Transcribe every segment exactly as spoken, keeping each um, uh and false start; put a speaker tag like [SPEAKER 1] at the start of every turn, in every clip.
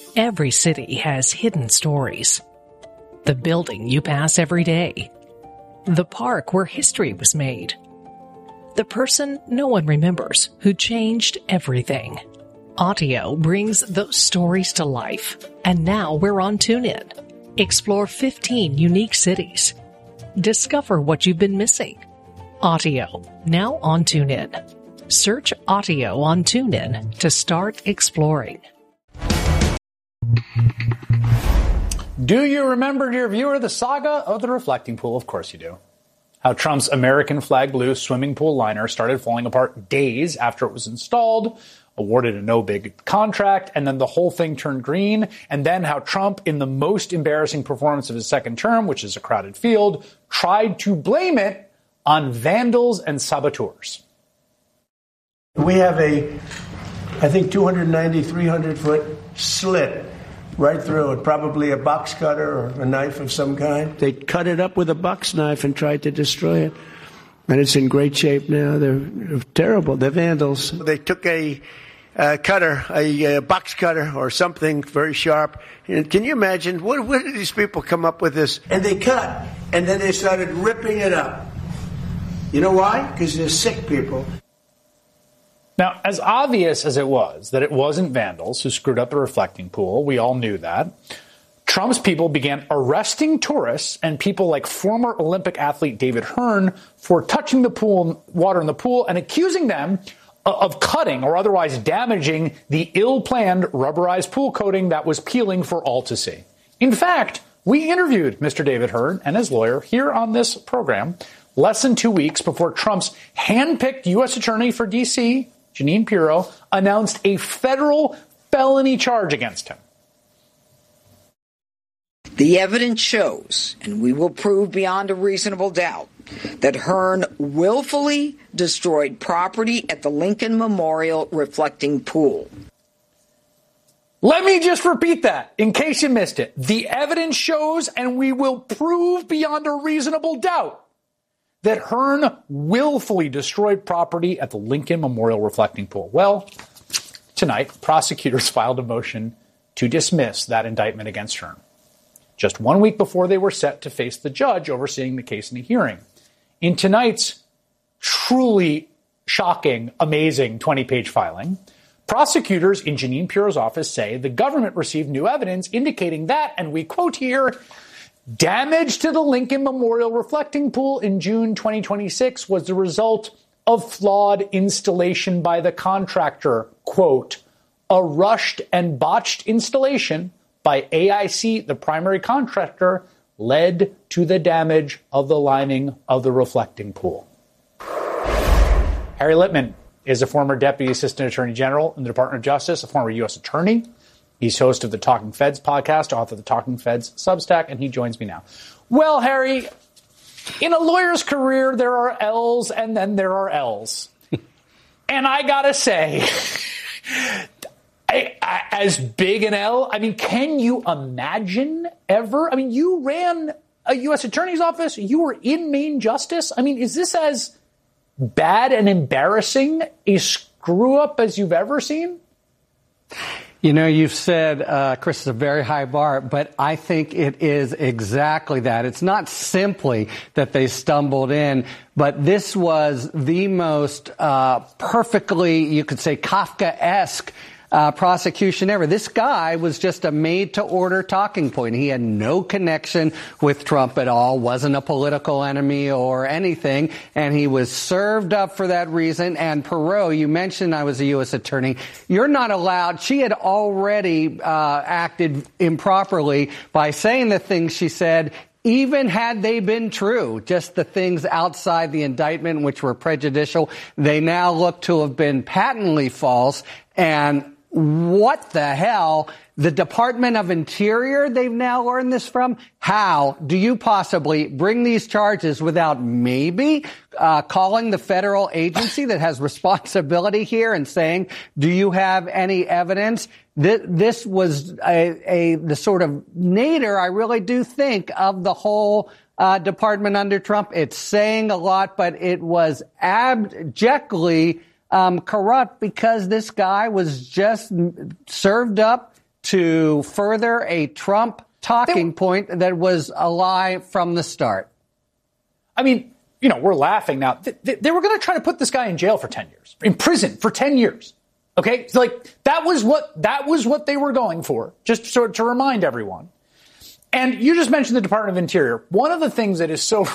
[SPEAKER 1] Every city has hidden stories. The building you pass every day. The park where history was made. The person no one remembers who changed everything. Audio brings those stories to life. And now we're on TuneIn. Explore fifteen unique cities. Discover what you've been missing. Audio, now on TuneIn. Search Audio on TuneIn to start exploring.
[SPEAKER 2] Do you remember, dear viewer, the saga of the reflecting pool? Of course you do. How Trump's American flag blue swimming pool liner started falling apart days after it was installed, awarded a no big contract, and then the whole thing turned green. And then how Trump, in the most embarrassing performance of his second term, which is a crowded field, tried to blame it on vandals and saboteurs.
[SPEAKER 3] We have a, I think, two ninety, three hundred foot slit right through it, probably a box cutter or a knife of some kind. They cut it up with a box knife and tried to destroy it. And it's in great shape now. They're, they're terrible. They're vandals. They took a uh, cutter, a, a box cutter or something very sharp. And can you imagine, what, where did these people come up with this? And they cut, and then they started ripping it up. You know why? Because they're sick people.
[SPEAKER 2] Now, as obvious as it was that it wasn't vandals who screwed up the reflecting pool, we all knew that, Trump's people began arresting tourists and people like former Olympic athlete David Hearn for touching the pool, water in the pool, and accusing them of cutting or otherwise damaging the ill-planned rubberized pool coating that was peeling for all to see. In fact, we interviewed Mister David Hearn and his lawyer here on this program less than two weeks before Trump's hand-picked U S attorney for D C, Jeanine Pirro, announced a federal felony charge against him.
[SPEAKER 4] The evidence shows, and we will prove beyond a reasonable doubt, that Hearn willfully destroyed property at the Lincoln Memorial reflecting pool.
[SPEAKER 2] Let me just repeat that in case you missed it. The evidence shows, and we will prove beyond a reasonable doubt, that Hearn willfully destroyed property at the Lincoln Memorial reflecting pool. Well, tonight, prosecutors filed a motion to dismiss that indictment against Hearn, just one week before they were set to face the judge overseeing the case in a hearing. In tonight's truly shocking, amazing twenty-page filing, prosecutors in Jeanine Pirro's office say the government received new evidence indicating that, and we quote here, damage to the Lincoln Memorial reflecting pool in June twenty twenty-six was the result of flawed installation by the contractor. Quote, a rushed and botched installation by A I C, the primary contractor, led to the damage of the lining of the reflecting pool. Harry Litman is a former Deputy Assistant Attorney General in the Department of Justice, a former U S attorney. He's host of the Talking Feds podcast, author of the Talking Feds Substack, and he joins me now. Well, Harry, in a lawyer's career, there are L's and then there are L's. And I gotta say, I, I, as big an L, I mean, can you imagine ever? I mean, you ran a U S attorney's office. You were in Main Justice. I mean, is this as bad and embarrassing a screw up as you've ever seen?
[SPEAKER 5] You know, you've said, uh, Chris, it's a very high bar, but I think it is exactly that. It's not simply that they stumbled in, but this was the most uh, perfectly, you could say, Kafka-esque Uh, prosecution ever. This guy was just a made-to-order talking point. He had no connection with Trump at all, wasn't a political enemy or anything, and he was served up for that reason. And Perot, you mentioned I was a U S attorney. You're not allowed. She had already uh, acted improperly by saying the things she said, even had they been true, just the things outside the indictment which were prejudicial. They now look to have been patently false. And what the hell? The Department of Interior, they've now learned this from? How do you possibly bring these charges without maybe uh, calling the federal agency that has responsibility here and saying, do you have any evidence? This, this was a, a the sort of nadir, I really do think, of the whole uh, department under Trump. It's saying a lot, but it was abjectly um, corrupt because this guy was just served up to further a Trump talking
[SPEAKER 2] were,
[SPEAKER 5] point that was a lie from the start.
[SPEAKER 2] I mean, you know, we're laughing now. They, they were going to try to put this guy in jail for ten years, in prison for ten years. Okay, so like that was what that was what they were going for. Just so to remind everyone. And you just mentioned the Department of Interior. One of the things that is so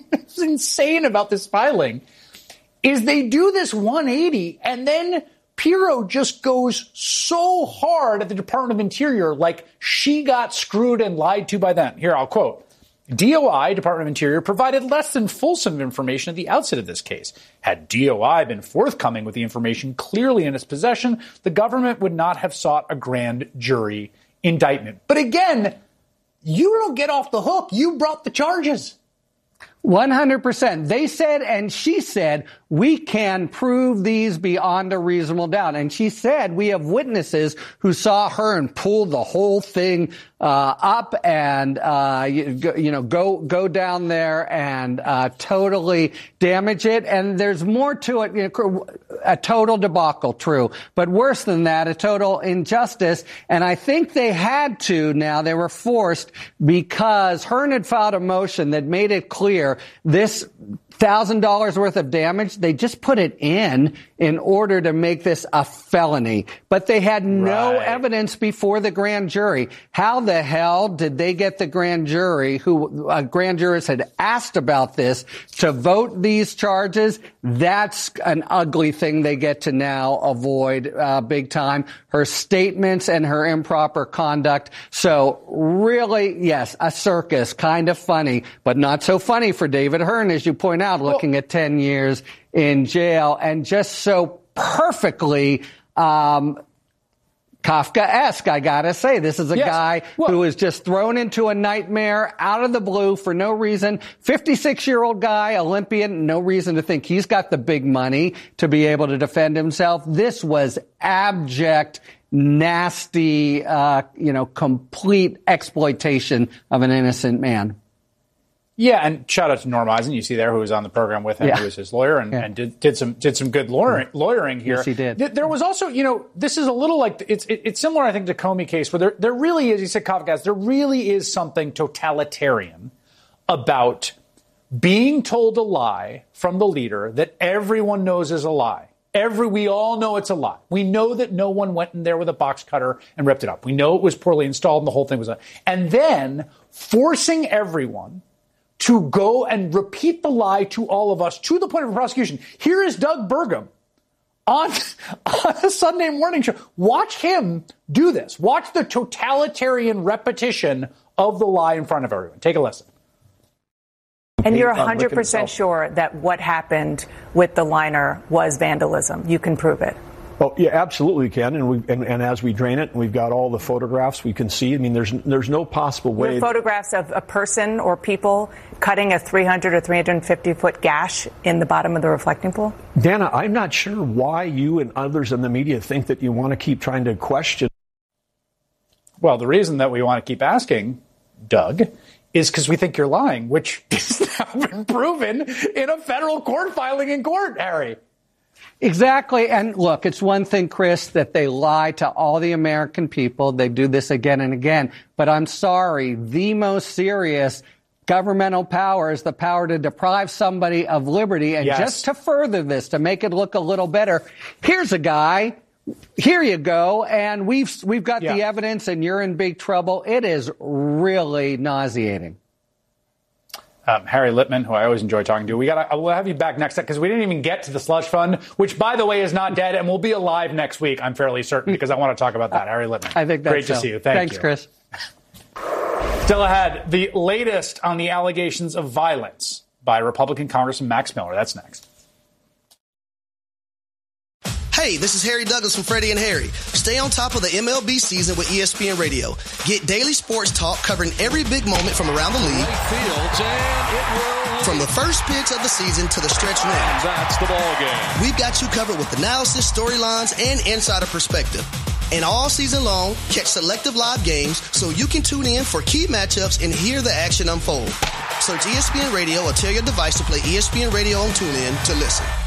[SPEAKER 2] insane about this filing is they do this one eighty, and then Pirro just goes so hard at the Department of Interior, like she got screwed and lied to by them. Here, I'll quote. D O I, Department of Interior, provided less than fulsome information at the outset of this case. Had D O I been forthcoming with the information clearly in its possession, the government would not have sought a grand jury indictment. But again, you don't get off the hook. You brought the charges.
[SPEAKER 5] one hundred percent. They said, and she said, we can prove these beyond a reasonable doubt. And she said, we have witnesses who saw her and pulled the whole thing uh, up and, uh, you, you know, go go down there and uh, totally damage it. And there's more to it. You know, a total debacle, true. But worse than that, a total injustice. And I think they had to now, they were forced because Hearn had filed a motion that made it clear this one thousand dollars worth of damage, they just put it in in order to make this a felony. But they had no right. evidence before the grand jury. How the hell did they get the grand jury, who uh, grand jurors had asked about this, to vote these charges? That's an ugly thing they get to now avoid uh, big time. Her statements and her improper conduct. So really, yes, a circus, kind of funny, but not so funny for David Hearn, as you point out. Looking at ten years in jail, and just so perfectly um, Kafka-esque, I gotta say. This is a yes. guy well, who is just thrown into a nightmare out of the blue for no reason. fifty-six-year-old guy, Olympian, no reason to think he's got the big money to be able to defend himself. This was abject, nasty, uh, you know, complete exploitation of an innocent man.
[SPEAKER 2] Yeah, and shout out to Norm Eisen, you see there, who was on the program with him, yeah. who was his lawyer, and, yeah. and did, did some did some good lawyering, lawyering here.
[SPEAKER 5] Yes, he did.
[SPEAKER 2] There was also, you know, this is a little like, it's it, it's similar, I think, to Comey case, where there, there really is, you said Kafka, there really is something totalitarian about being told a lie from the leader that everyone knows is a lie. Every, we all know it's a lie. We know that no one went in there with a box cutter and ripped it up. We know it was poorly installed and the whole thing was a, and then forcing everyone to go and repeat the lie to all of us to the point of prosecution. Here is Doug Burgum on, on a Sunday morning show. Watch him do this. Watch the totalitarian repetition of the lie in front of everyone. Take a listen.
[SPEAKER 6] And you're one hundred percent sure that what happened with the liner was vandalism. You can prove it.
[SPEAKER 7] Oh, yeah, absolutely we can. And, we, and, and as we drain it, and we've got all the photographs we can see. I mean, there's there's no possible way.
[SPEAKER 6] There are photographs of a person or people cutting a three hundred or three hundred fifty foot gash in the bottom of the reflecting pool?
[SPEAKER 7] Dana, I'm not sure why you and others in the media think that you want to keep trying to question.
[SPEAKER 2] Well, the reason that we want to keep asking, Doug, is because we think you're lying, which has now been proven in a federal court filing in court, Harry.
[SPEAKER 5] Exactly. And look, it's one thing, Chris, that they lie to all the American people. They do this again and again. But I'm sorry, the most serious governmental power is the power to deprive somebody of liberty. And yes. just to further this, to make it look a little better, here's a guy. Here you go. And we've we've got yeah. the evidence, and you're in big trouble. It is really nauseating.
[SPEAKER 2] Um, Harry Litman, who I always enjoy talking to. We got. We'll have you back next time because we didn't even get to the slush fund, which, by the way, is not dead and will be alive next week. I'm fairly certain because I want to talk about that. Harry Litman.
[SPEAKER 5] I think that's
[SPEAKER 2] great
[SPEAKER 5] so.
[SPEAKER 2] to see you. Thank
[SPEAKER 5] Thanks,
[SPEAKER 2] you.
[SPEAKER 5] Chris.
[SPEAKER 2] Still ahead, the latest on the allegations of violence by Republican Congressman Max Miller. That's next.
[SPEAKER 8] Hey, this is Harry Douglas from Freddie and Harry. Stay on top of the M L B season with E S P N Radio. Get daily sports talk covering every big moment from around the league. From the first pitch of the season to the stretch run.
[SPEAKER 9] That's the ball game.
[SPEAKER 8] We've got you covered with analysis, storylines, and insider perspective. And all season long, catch selective live games so you can tune in for key matchups and hear the action unfold. Search E S P N Radio or tell your device to play E S P N Radio on TuneIn to listen.